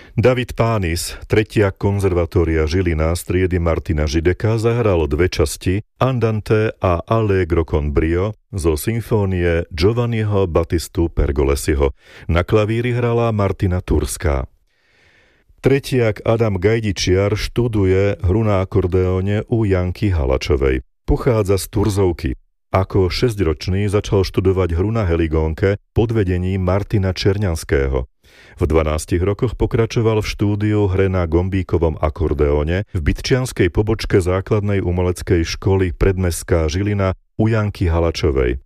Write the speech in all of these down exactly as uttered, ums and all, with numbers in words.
David Pánis, tretiak konzervatória Žilina z triedy Martina Žideka, zahral dve časti Andante a Allegro con brio zo symfónie Giovanniho Battistu Pergolesiho. Na klavíri hrala Martina Turská. Tretiak Adam Gajdičiar študuje hru na akordeóne u Janky Halačovej. Pochádza z Turzovky. Ako šesťročný začal študovať hru na heligónke pod vedením Martina Čerňanského. V dvanástich rokoch pokračoval v štúdiu hre na gombíkovom akordeóne v bytčianskej pobočke základnej umeleckej školy Predmestská Žilina u Janky Halačovej.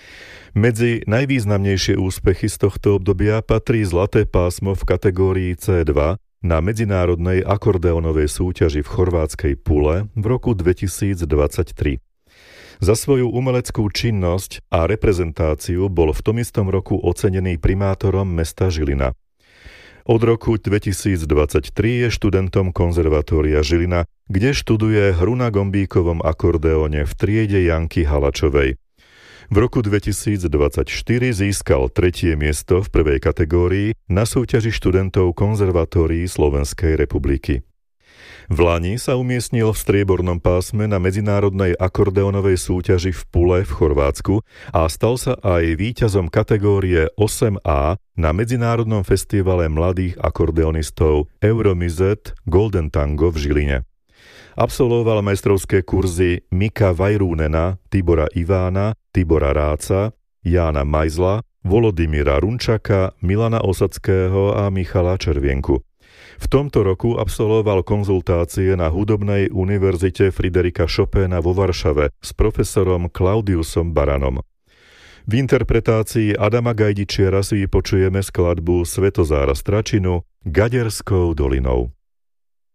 Medzi najvýznamnejšie úspechy z tohto obdobia patrí zlaté pásmo v kategórii cé dva na medzinárodnej akordeónovej súťaži v chorvátskej Pule v roku dvetisícdvadsaťtri. Za svoju umeleckú činnosť a reprezentáciu bol v tom istom roku ocenený primátorom mesta Žilina. Od roku dvetisícdvadsaťtri je študentom konzervatória Žilina, kde študuje hru na gombíkovom akordeóne v triede Janky Halačovej. V roku dvetisícdvadsaťštyri získal tretie miesto v prvej kategórii na súťaži študentov konzervatórií Slovenskej republiky. V lani sa umiestnil v striebornom pásme na medzinárodnej akordeónovej súťaži v Pule v Chorvátsku a stal sa aj víťazom kategórie osem á na medzinárodnom festivale mladých akordeonistov Euromizet Golden Tango v Žiline. Absolvoval majstrovské kurzy Mika Vajrúnena, Tibora Ivána, Tibora Ráca, Jána Majzla, Volodymyra Runčaka, Milana Osadského a Michala Červienku. V tomto roku absolvoval konzultácie na Hudobnej univerzite Friderika Chopina vo Varšave s profesorom Klaudiusom Baranom. V interpretácii Adama Gajdičiara si vypočujeme skladbu Svetozára Stračinu Gaderskou dolinou.